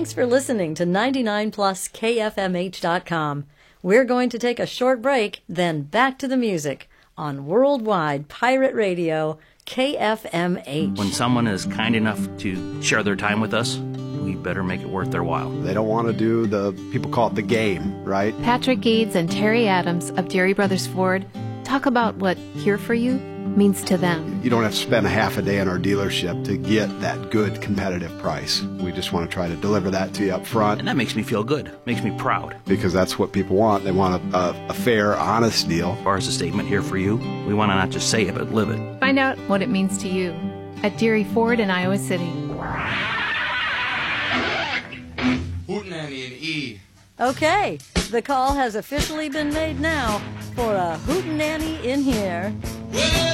Thanks for listening to 99plus KFMH.com. We're going to take a short break, then back to the music on Worldwide Pirate Radio, KFMH. When someone is kind enough to share their time with us, we better make it worth their while. They don't want to do people call it the game, right? Patrick Gades and Terry Adams of Deary Brothers Ford talk about what Here For You means to them. You don't have to spend a half a day in our dealership to get that good competitive price. We just want to try to deliver that to you up front. And that makes me feel good, makes me proud. Because that's what people want. They want a fair, honest deal. As far as the statement Here For You, we want to not just say it, but live it. Find out what it means to you at Deary Ford in Iowa City. Hootenanny and E. Okay, the call has officially been made now for a hootenanny in here.